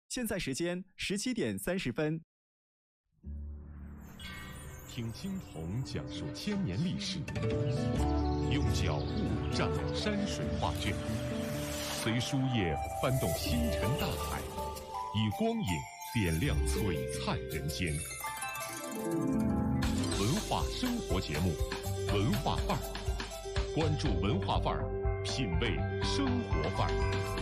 现在时间17:30。 听青铜讲述千年历史，用脚步丈量山水画卷，随书页翻动星辰大海，以光影点亮璀璨人间。文化生活节目，文化范儿，关注文化范儿，品味生活范儿。